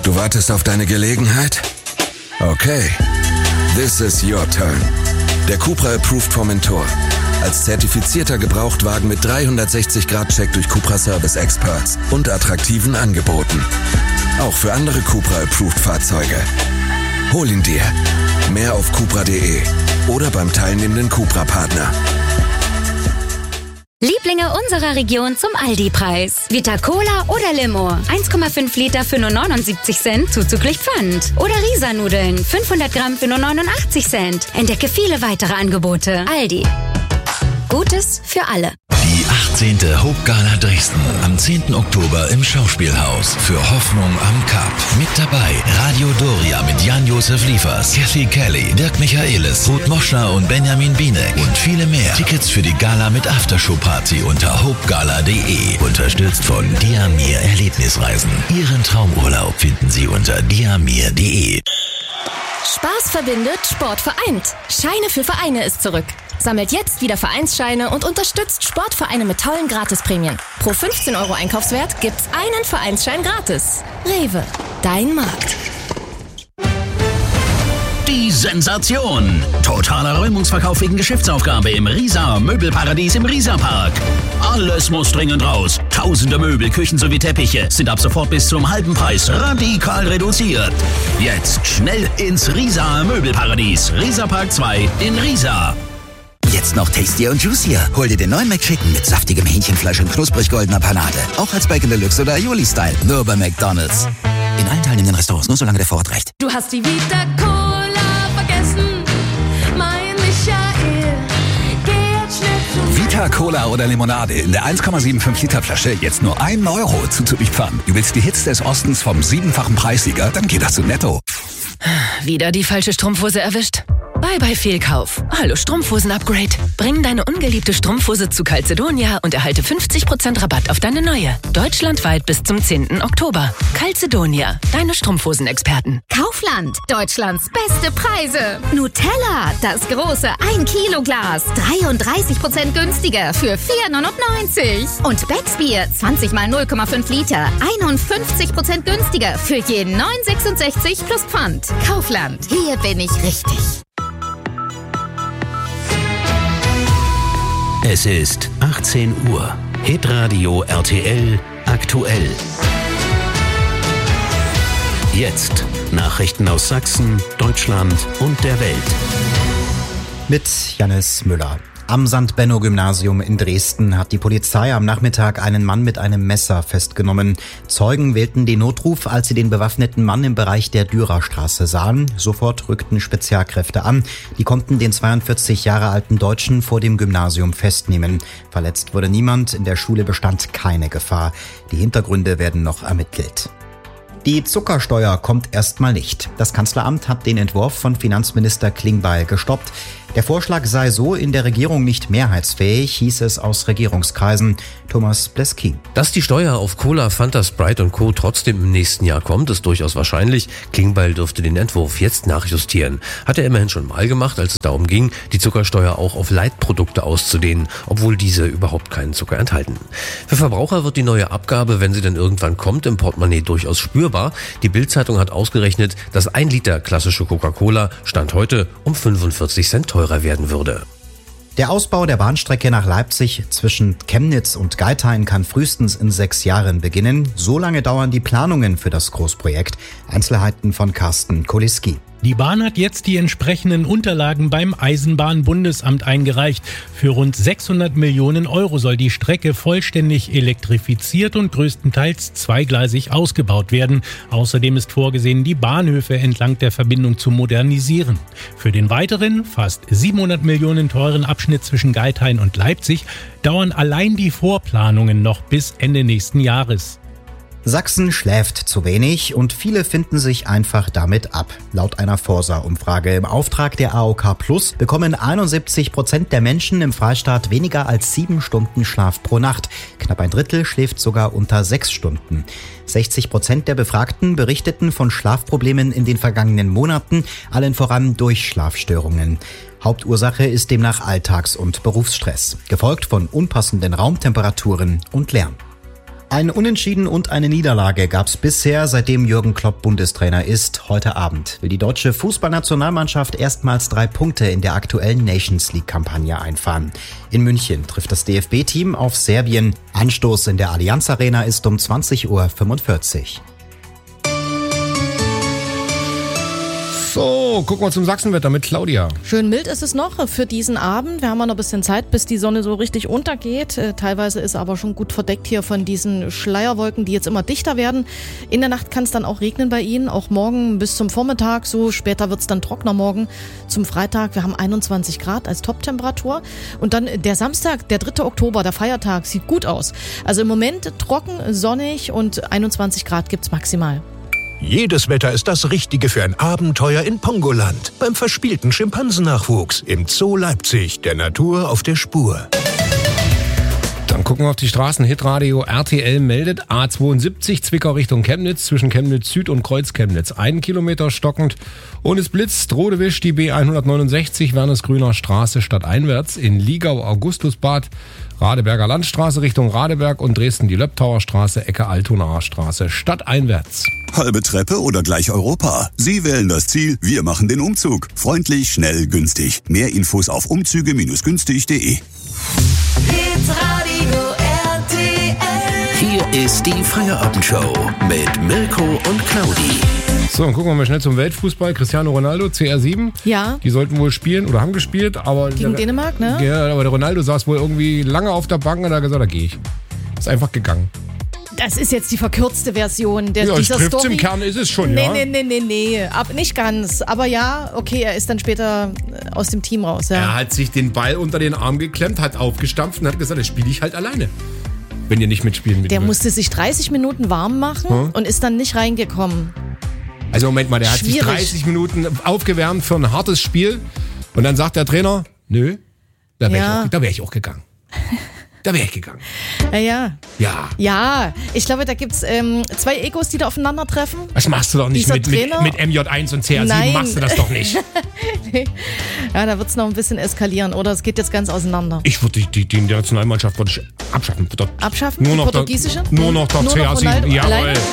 Du wartest auf deine Gelegenheit? Okay. This is your turn. Der Cupra Approved Formentor. Als zertifizierter Gebrauchtwagen mit 360-Grad-Check durch Cupra Service Experts und attraktiven Angeboten. Auch für andere Cupra Approved Fahrzeuge. Hol ihn dir. Mehr auf cupra.de oder beim teilnehmenden Cupra-Partner. Lieblinge unserer Region zum Aldi-Preis. Vita Cola oder Limo. 1,5 Liter für nur 79 Cent, zuzüglich Pfand. Oder Risa-Nudeln. 500 Gramm für nur 89 Cent. Entdecke viele weitere Angebote. Aldi. Gutes für alle. Die 18. Hope Gala Dresden am 10. Oktober im Schauspielhaus für Hoffnung am Kap. Mit dabei Radio Doria mit Jan-Josef Liefers, Kathy Kelly, Dirk Michaelis, Ruth Moschner und Benjamin Bienek und viele mehr. Tickets für die Gala mit Aftershow-Party unter hopegala.de. Unterstützt von Diamir Erlebnisreisen. Ihren Traumurlaub finden Sie unter diamir.de. Spaß verbindet, Sport vereint. Scheine für Vereine ist zurück. Sammelt jetzt wieder Vereinsscheine und unterstützt Sportvereine mit tollen Gratisprämien. Pro 15 € Einkaufswert gibt's einen Vereinsschein gratis. Rewe, dein Markt. Die Sensation! Totaler Räumungsverkauf wegen Geschäftsaufgabe im Risa Möbelparadies im Risa-Park. Alles muss dringend raus. Tausende Möbel, Küchen sowie Teppiche sind ab sofort bis zum halben Preis radikal reduziert. Jetzt schnell ins Risa Möbelparadies. Risa-Park 2 in Risa. Jetzt noch tastier und juicier. Hol dir den neuen McChicken mit saftigem Hähnchenfleisch und knusprig goldener Panade. Auch als Bacon Deluxe oder Aioli-Style. Nur bei McDonald's. In allen teilnehmenden Restaurants, nur solange der Vorrat reicht. Du hast die Vita Cola vergessen, mein Michael. Geh jetzt schnell zu Vita Cola oder Limonade in der 1,75 Liter Flasche jetzt nur 1 € zuzüglich Pfand. Du willst die Hits des Ostens vom 7-fachen Preissieger? Dann geht das zu Netto. Wieder die falsche Strumpfhose erwischt? Bye Fehlkauf. Hallo Strumpfhosen-Upgrade. Bring deine ungeliebte Strumpfhose zu Calzedonia und erhalte 50% Rabatt auf deine neue. Deutschlandweit bis zum 10. Oktober. Calzedonia, deine Strumpfhosen-Experten. Kaufland, Deutschlands beste Preise. Nutella, das große 1-Kilo-Glas, 33% günstiger für 4,99. Und Becksbier, 20 mal 0,5 Liter, 51% günstiger für je 9,66 plus Pfand. Kaufland, hier bin ich richtig. Es ist 18 Uhr. Hitradio RTL aktuell. Jetzt Nachrichten aus Sachsen, Deutschland und der Welt. Mit Jannis Müller. Am St. Benno-Gymnasium in Dresden hat die Polizei am Nachmittag einen Mann mit einem Messer festgenommen. Zeugen wählten den Notruf, als sie den bewaffneten Mann im Bereich der Dürerstraße sahen. Sofort rückten Spezialkräfte an. Die konnten den 42 Jahre alten Deutschen vor dem Gymnasium festnehmen. Verletzt wurde niemand, in der Schule bestand keine Gefahr. Die Hintergründe werden noch ermittelt. Die Zuckersteuer kommt erstmal nicht. Das Kanzleramt hat den Entwurf von Finanzminister Klingbeil gestoppt. Der Vorschlag sei so in der Regierung nicht mehrheitsfähig, hieß es aus Regierungskreisen. Thomas Bleski. Dass die Steuer auf Cola, Fanta, Sprite und Co. trotzdem im nächsten Jahr kommt, ist durchaus wahrscheinlich. Klingbeil dürfte den Entwurf jetzt nachjustieren. Hat er immerhin schon mal gemacht, als es darum ging, die Zuckersteuer auch auf Leitprodukte auszudehnen, obwohl diese überhaupt keinen Zucker enthalten. Für Verbraucher wird die neue Abgabe, wenn sie dann irgendwann kommt, im Portemonnaie durchaus spürbar. Die Bild-Zeitung hat ausgerechnet, dass 1 Liter klassische Coca-Cola Stand heute um 45 Cent teurer werden würde. Der Ausbau der Bahnstrecke nach Leipzig zwischen Chemnitz und Geithain kann frühestens in 6 Jahren beginnen. So lange dauern die Planungen für das Großprojekt. Einzelheiten von Carsten Koliski. Die Bahn hat jetzt die entsprechenden Unterlagen beim Eisenbahnbundesamt eingereicht. Für rund 600 Millionen € soll die Strecke vollständig elektrifiziert und größtenteils zweigleisig ausgebaut werden. Außerdem ist vorgesehen, die Bahnhöfe entlang der Verbindung zu modernisieren. Für den weiteren, fast 700 Millionen teuren Abschnitt zwischen Geithain und Leipzig dauern allein die Vorplanungen noch bis Ende nächsten Jahres. Sachsen schläft zu wenig und viele finden sich einfach damit ab. Laut einer Forsa-Umfrage im Auftrag der AOK Plus bekommen 71% der Menschen im Freistaat weniger als 7 Stunden Schlaf pro Nacht. Knapp ein Drittel schläft sogar unter 6 Stunden. 60% der Befragten berichteten von Schlafproblemen in den vergangenen Monaten, allen voran durch Schlafstörungen. Hauptursache ist demnach Alltags- und Berufsstress, gefolgt von unpassenden Raumtemperaturen und Lärm. Ein Unentschieden und eine Niederlage gab's bisher, seitdem Jürgen Klopp Bundestrainer ist. Heute Abend will die deutsche Fußballnationalmannschaft erstmals 3 Punkte in der aktuellen Nations League-Kampagne einfahren. In München trifft das DFB-Team auf Serbien. Anstoß in der Allianz Arena ist um 20:45 Uhr. So, gucken wir zum Sachsenwetter mit Claudia. Schön mild ist es noch für diesen Abend. Wir haben noch ein bisschen Zeit, bis die Sonne so richtig untergeht. Teilweise ist aber schon gut verdeckt hier von diesen Schleierwolken, die jetzt immer dichter werden. In der Nacht kann es dann auch regnen bei Ihnen, auch morgen bis zum Vormittag. So später wird es dann trockener morgen. Zum Freitag, wir haben 21 Grad als Toptemperatur. Und dann der Samstag, der 3. Oktober, der Feiertag, sieht gut aus. Also im Moment trocken, sonnig und 21 Grad gibt's maximal. Jedes Wetter ist das Richtige für ein Abenteuer in Pongoland. Beim verspielten Schimpansennachwuchs im Zoo Leipzig, der Natur auf der Spur. Dann gucken wir auf die Straßen. Hitradio RTL meldet A72 Zwickau Richtung Chemnitz zwischen Chemnitz Süd und Kreuz Chemnitz. 1 Kilometer stockend und es blitzt. Rodewisch die B169 Wernesgrüner Straße stadteinwärts in Liegau Augustusbad. Radeberger Landstraße Richtung Radeberg und Dresden die Löbtauer Straße, Ecke Altonaer Straße, stadteinwärts. Halbe Treppe oder gleich Europa? Sie wählen das Ziel, wir machen den Umzug. Freundlich, schnell, günstig. Mehr Infos auf umzüge-günstig.de. Hier ist die Feierabendshow mit Mirko und Claudi. So, dann gucken wir mal schnell zum Weltfußball. Cristiano Ronaldo, CR7. Ja. Die sollten wohl spielen oder haben gespielt, aber... Gegen Dänemark, ne? Ja, aber der Ronaldo saß wohl irgendwie lange auf der Bank und hat gesagt, da gehe ich. Ist einfach gegangen. Das ist jetzt die verkürzte Version dieser trifft's Story. Im Kern ist es schon, ja. Nee. Nicht ganz. Aber ja, okay, er ist dann später aus dem Team raus. Ja. Er hat sich den Ball unter den Arm geklemmt, hat aufgestampft und hat gesagt, das spiele ich halt alleine. Wenn ihr nicht mitspielen willst. Der musste sich 30 Minuten warm machen und ist dann nicht reingekommen. Also Moment mal, der hat sich 30 Minuten aufgewärmt für ein hartes Spiel und dann sagt der Trainer, nö, da wäre ich auch gegangen. Da wäre ich gegangen. Ja, ich glaube, da gibt's 2 Egos, die da aufeinandertreffen. Das machst du doch nicht mit MJ1 und CR7. Nein. Machst du das doch nicht. Nee. Ja, da wird's noch ein bisschen eskalieren oder es geht jetzt ganz auseinander. Ich würde die Nationalmannschaft abschaffen. Abschaffen? Nur die noch portugiesische? Nur noch der CR7. Ronaldo Jawohl. alleine?